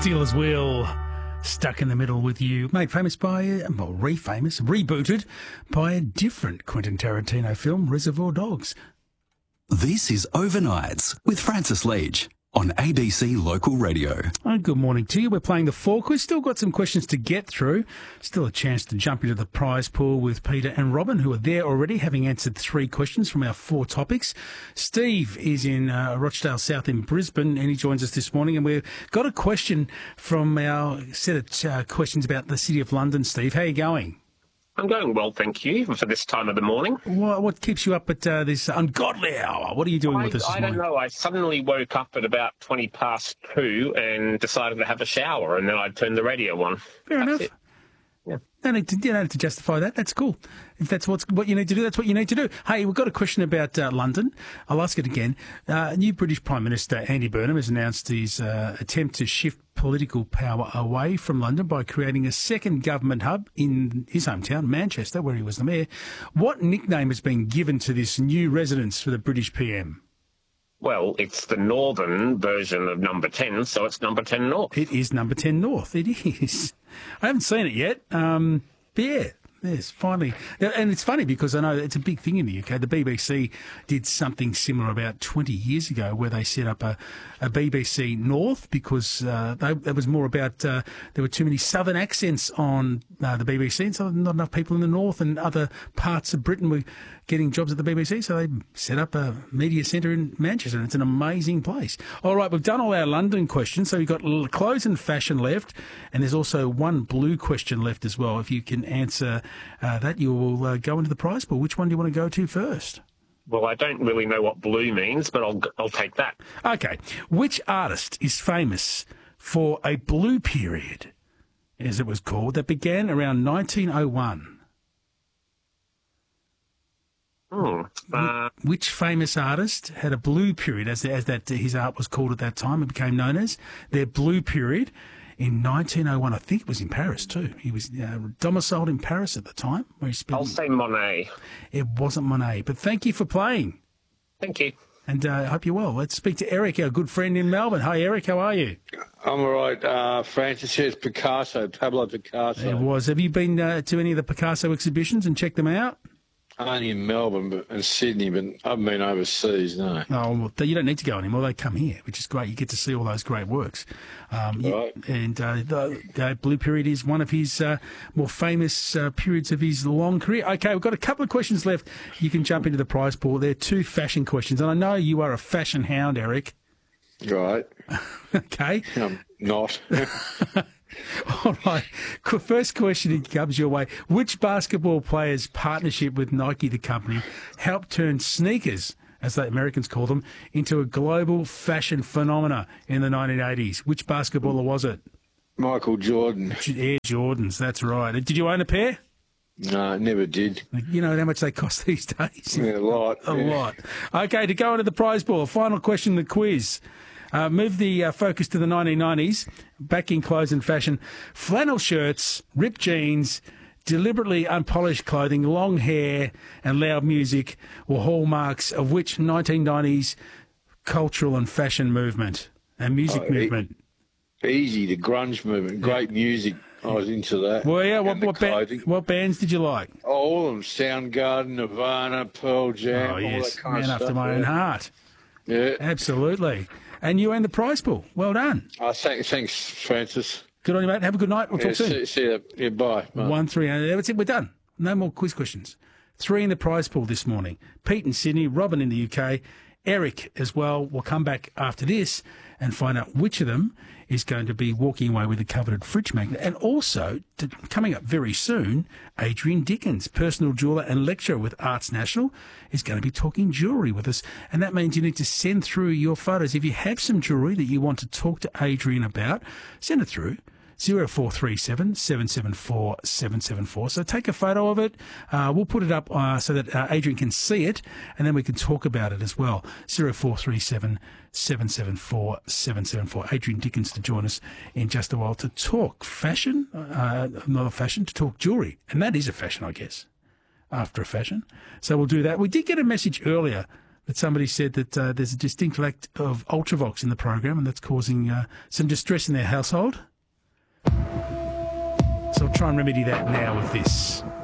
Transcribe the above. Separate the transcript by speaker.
Speaker 1: Steelers Wheel, stuck in the middle with you. Made famous by, well, rebooted by a different Quentin Tarantino film, Reservoir Dogs.
Speaker 2: This is Overnights with Francis Leach on ABC Local Radio.
Speaker 1: Oh, good morning to you. We're playing the Four Quiz. Still got some questions to get through. Still a chance to jump into the prize pool with Peter and Robin, who are there already, having answered 3 questions from our 4 topics. Steve is in Rochdale South in Brisbane, and he joins us this morning. And we've got a question from our set of questions about the City of London. Steve, how are you going?
Speaker 3: I'm going well, thank you, for this time of the morning.
Speaker 1: What keeps you up at this ungodly hour? What are you doing with us this morning?
Speaker 3: I don't know. I suddenly woke up at about 20 past 2 and decided to have a shower, and then I turned the radio on.
Speaker 1: Fair enough.
Speaker 3: It. Yeah.
Speaker 1: You don't need to justify that. That's cool. If that's what you need to do, that's what you need to do. Hey, we've got a question about London. I'll ask it again. New British Prime Minister Andy Burnham has announced his attempt to shift political power away from London by creating a second government hub in his hometown, Manchester, where he was the mayor. What nickname has been given to this new residence for the British PM?
Speaker 3: Well, it's the northern version of Number 10, so it's Number 10 North.
Speaker 1: It is Number 10 North. It is. I haven't seen it yet. But yeah. Yes, finally. And it's funny because I know it's a big thing in the UK. The BBC did something similar about 20 years ago where they set up a BBC North because it was more about there were too many southern accents on the BBC, and so not enough people in the north and other parts of Britain were getting jobs at the BBC, so they set up a media centre in Manchester, and it's an amazing place. All right, we've done all our London questions, so we've got clothes and fashion left, and there's also one blue question left as well. If you can answer that, you will go into the prize pool. Which one do you want to go to first?
Speaker 3: Well, I don't really know what blue means, but I'll take that.
Speaker 1: Okay. Which artist is famous for a blue period, as it was called, that began around 1901? Which famous artist had a blue period, as that his art was called at that time? It became known as their blue period in 1901. I think it was in Paris too. He was domiciled in Paris at the time, where he spent.
Speaker 3: I'll say Monet.
Speaker 1: It wasn't Monet, but thank you for playing.
Speaker 3: Thank you.
Speaker 1: And I hope you're well. Let's speak to Eric, our good friend in Melbourne. Hi, Eric. How are you?
Speaker 4: I'm all right. Francis says Picasso, Pablo Picasso.
Speaker 1: It was. Have you been to any of the Picasso exhibitions and checked them out?
Speaker 4: Only in Melbourne and Sydney, but I haven't been overseas, no.
Speaker 1: Oh, well, you don't need to go anymore. They come here, which is great. You get to see all those great works.
Speaker 4: Right.
Speaker 1: And the Blue Period is one of his more famous periods of his long career. Okay, we've got a couple of questions left. You can jump into the prize pool. They're 2 fashion questions. And I know you are a fashion hound, Eric.
Speaker 4: Right.
Speaker 1: Okay.
Speaker 4: I'm not.
Speaker 1: All right. First question comes your way. Which basketball player's partnership with Nike, the company, helped turn sneakers, as the Americans call them, into a global fashion phenomena in the 1980s? Which basketballer was it?
Speaker 4: Michael Jordan.
Speaker 1: Air Jordans, that's right. Did you own a pair?
Speaker 4: No, never did.
Speaker 1: You know how much they cost these days?
Speaker 4: Yeah, a lot.
Speaker 1: A lot. Okay, to go into the prize pool, final question in the quiz. Move the focus to the 1990s, back in clothes and fashion. Flannel shirts, ripped jeans, deliberately unpolished clothing, long hair and loud music were hallmarks of which 1990s cultural and fashion movement and music movement?
Speaker 4: Easy, the grunge movement. Great music. I was into that.
Speaker 1: Well, yeah,
Speaker 4: what
Speaker 1: bands did you like?
Speaker 4: All of them. Soundgarden, Nirvana, Pearl Jam,
Speaker 1: Oh, yes,
Speaker 4: all that kind
Speaker 1: man
Speaker 4: of
Speaker 1: after
Speaker 4: stuff.
Speaker 1: my own heart.
Speaker 4: Yeah.
Speaker 1: Absolutely. And you earned the prize pool. Well done.
Speaker 4: Thanks, Francis.
Speaker 1: Good on you, mate. Have a good night. We'll talk soon.
Speaker 4: See you. Yeah, bye.
Speaker 1: 1-3. That's it. We're done. No more quiz questions. 3 in the prize pool this morning. Pete in Sydney, Robin in the UK, Eric as well. We'll come back after this and find out which of them is going to be walking away with a coveted fridge magnet. And also, coming up very soon, Adrian Dickens, personal jeweller and lecturer with Arts National, is going to be talking jewellery with us. And that means you need to send through your photos. If you have some jewellery that you want to talk to Adrian about, send it through. 0437 774 774. So take a photo of it. We'll put it up so that Adrian can see it, and then we can talk about it as well. 0437 774 774. Adrian Dickens to join us in just a while to talk fashion, not a fashion, to talk jewellery. And that is a fashion, I guess, after a fashion. So we'll do that. We did get a message earlier But somebody said that there's a distinct lack of Ultravox in the program, and that's causing some distress in their household. So I'll try and remedy that now with this.